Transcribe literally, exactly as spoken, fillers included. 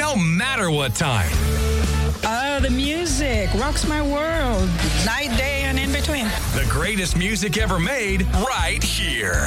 no matter what time. Oh, the music rocks my world. Night, day, and in between. The greatest music ever made right here.